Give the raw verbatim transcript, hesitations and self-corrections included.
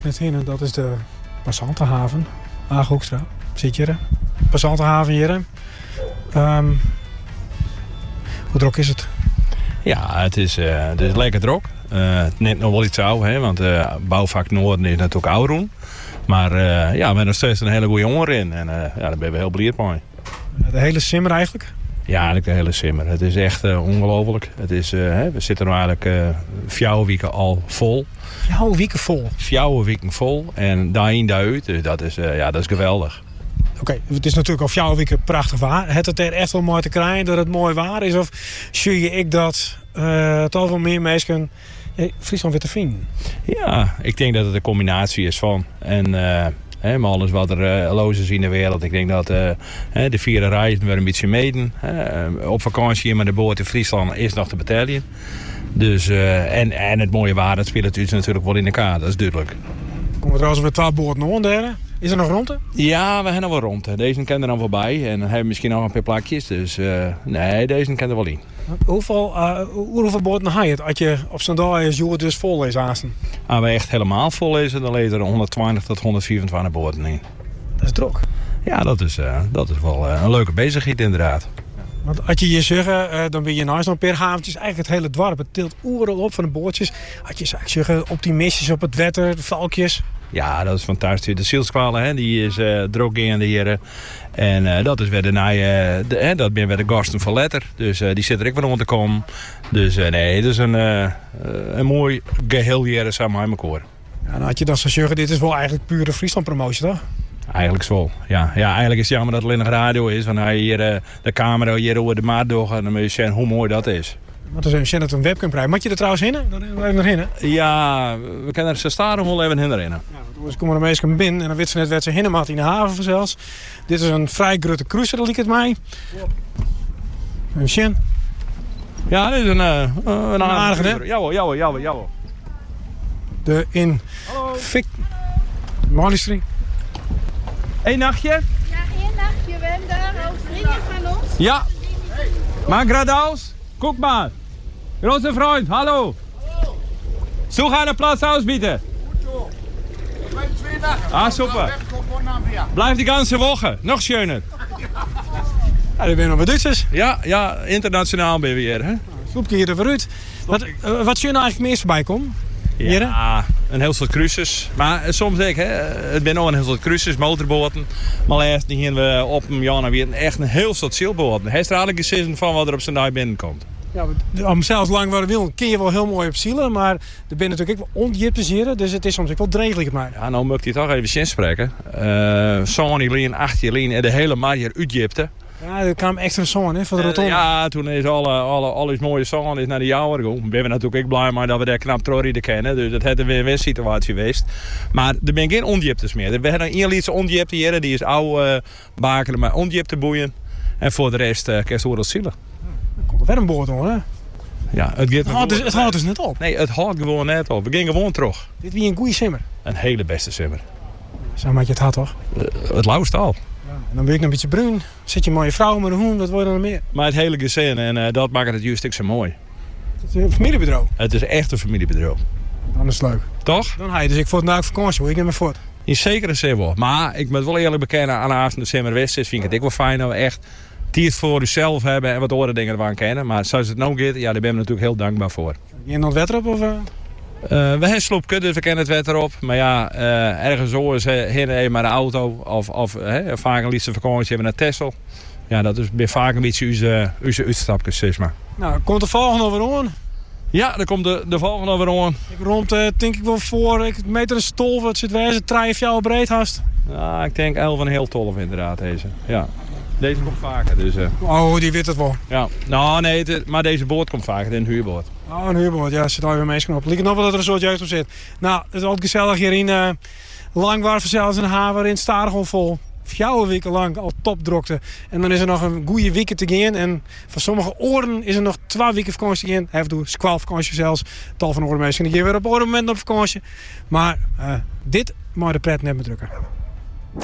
Net in, dat is de Passantenhaven, Aaghoekstra. Zit je er? Passantenhaven hier. Um, hoe druk is het? Ja, het is, uh, het is lekker druk. Uh, net nog wel iets oud, hè, want uh, bouwvak Noorden is natuurlijk oudoen. Maar uh, ja, we hebben nog steeds een hele goede jongen in. En uh, ja, daar ben we heel blij mee. De hele simmer eigenlijk? Ja, eigenlijk de hele simmer. Het is echt uh, ongelooflijk. Het is, uh, hè, we zitten nu eigenlijk uh, vier weken al vol. Vier weken vol? Vier weken vol. En daarin, daaruit. Dus dat is, uh, ja, dat is geweldig. Oké, okay, het is natuurlijk al vier weken prachtig waar. Het het er echt wel mooi te krijgen dat het mooi waar is? Of zie je ik dat uh, toch wel meer mensen hey, Friesland weer te vinden? Ja, ik denk dat het een combinatie is van. En uh, hè, maar alles wat er uh, los is in de wereld. Ik denk dat uh, de vierde reizen weer een beetje meden. Uh, op vakantie met de boot in Friesland is nog te betalen. Dus, uh, en, en het mooie waar, dat speelt het natuurlijk wel in elkaar. Dat is duidelijk. Komen we trouwens met twaalf boten nog onder? Is er nog rond? Ja, we hebben nog wel rond. Deze kennen er nog wel bij. En dan hebben we misschien nog een paar plakjes. Dus uh, nee, deze kennen er wel in. Hoeveel, uh, hoeveel boten heb je het als je op zo'n dag is joh, dus vol is aanstaan? Als we echt helemaal vol is, dan lezen er honderdtwintig tot honderdvierentwintig boten in. Dat is druk. Ja, dat is, uh, dat is wel uh, een leuke bezigheid inderdaad. Want als je hier zegt, uh, dan ben je naast nog een paar haventjes. Eigenlijk het hele dorp. Het tilt oerel op van de bootjes. Als je zeggen, optimistisch op het wetter, de valkjes. Ja, dat is fantastisch. De zielskwalen, hè, die is uh, droog in de heren. En uh, dat is weer de, na, uh, de hè, dat ben weer de gasten van Letter. Dus uh, die zit er ook weer om te komen. Dus uh, nee, het is een, uh, een mooi geheel hier samen met elkaar. Ja, dan had je dan zo zeggen, dit is wel eigenlijk pure Friesland promotie, toch? Eigenlijk wel, ja. ja. Eigenlijk is het jammer dat het alleen nog radio is. Want hij hier uh, de camera hier over de maat door en dan moet je zien hoe mooi dat is. Want dan zijn het een webcam krijgen. Moet je er trouwens in? Dan even naar binnen. Ja, we kunnen er zo staan wel even in erin. Ja, dus komen de meesten binnen en dan weet ze net werd ze hinnen in de haven zelfs. Dit is een vrij grote cruiser, dat liep het mij. Een shin. Ja, dit is een, uh, een, een aardige, hè? Jawel, jawel, jawel, jawel. De in Fik Marley Street. Eén nachtje? Ja, één nachtje. We hebben daar ook vrienden van ons. Ja. Maar Gradaus, guck mal. Große Freund, hallo. Such eine Platz aus, bitte. Ah, super. Blijf die ganze Woche. Nog schöner. Ja, die ben je nog bij Duitsers. Ja, ja, internationaal ben je weer. Hè? Sloepje hier vooruit. Wat, uh, wat zie je nou eigenlijk meest voorbij komen? Ja, een heel soort cruises. Maar soms denk ik, hè, het ben ook een heel soort cruises, motorboten. Maar laatst gingen we op een jaar weer echt een heel soort zeilboten. Hij is er eigenlijk gezien van wat er op zijn dag binnenkomt. Ja, om zelfs lang waar wil kun je wel heel mooi op zielen, maar er ben natuurlijk ook wel onjipten, dus het is soms ook wel dregelijk maar. Ja, nou moet ik die toch even inspreken. Uh, Sonny Lien, achtje Lien en de hele Marier uitjipte. Ja, er kwam extra zon hè, voor de rotonde. Uh, ja, toen is alle, alle, alles mooie zon is naar de jouwer gegaan. Ben we natuurlijk ook blij maar dat we daar knap terug kennen. Dus dat had een win-win situatie geweest. Maar er ben geen ondieptes meer. We hebben een lietse ondiepte hier, die is oude uh, bakelen, maar ondiepte boeien. En voor de rest uh, kerst hoor dat zielen. Er komt er weer een boord hoor, hè? Ja, het gaat oh, dus, het houdt dus net op. Nee, het houdt gewoon net op. We gingen gewoon terug. Dit wie een goede simmer. Een hele beste simmer. Zo maak je het had toch? Uh, het lauwst al. Ja, en dan ben ik nog een beetje bruin. Zit je een mooie vrouw met een hoen, dat wordt dan meer. Maar het hele gezin en uh, dat maakt het juist zo mooi. Het is een familiebedrijf. Het is echt een familiebedrijf. Dan is het leuk. Toch? Dan ga je dus ik voor het naak vakantie, hoor. Ik neem me voort. In zekere zin wel. Maar ik moet wel eerlijk bekennen, aan de avond de simmer west is, vind ik het ook wel fijn dat we echt tijd voor uzelf hebben en wat andere dingen ervan kennen. Maar zoals het nou gaat, ja, daar ben ik natuurlijk heel dankbaar voor. Je dan het wetter op? Of, uh? Uh, we hebben sloepje, dus we kennen het wetter op. Maar ja, uh, ergens zo is uh, heen en maar de auto. Of, of uh, vaak een liefste vakantie hebben naar Texel. Ja, dat is weer vaak een beetje onze, onze uitstapjes, zeg maar. Nou, komt de volgende over aan? Ja, dan komt de, de volgende over aan. Ik rond, uh, denk ik wel voor, ik meter een stolf, het zit wezen, drie of jou breed hast. Ja, ik denk elf en heel tof inderdaad deze. Ja. Deze komt vaker, dus... Uh. Oh, die weet het wel. Ja, nou nee, het, maar deze boot komt vaker, een huurboot. Oh, een huurboot, ja, er zit alweer mensen op. Lijkt nog wel dat er een soort jeugd op zit. Nou, het is altijd gezellig hier in uh, Langwarven, zelfs in de haven, in Staargel vol. Vier weken lang al topdrokte. En dan is er nog een goede week te gaan. En van sommige oren is er nog twee weken vakantie te gaan. Hij heeft twaalf vakantie zelfs. Tal van oren mensen. En die gaan weer op een moment op vakantie. Maar uh, dit mag de pret net met drukken.